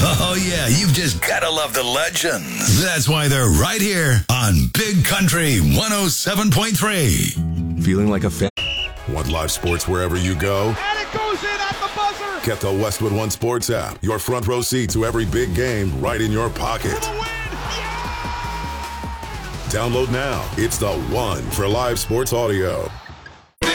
Oh, yeah, you've just got to love the legends. That's why they're right here on Big Country 107.3. Feeling like a fan? Want live sports wherever you go? And it goes in at the buzzer. Get the Westwood One Sports app. Your front row seat to every big game right in your pocket. Download now. It's the one for live sports audio.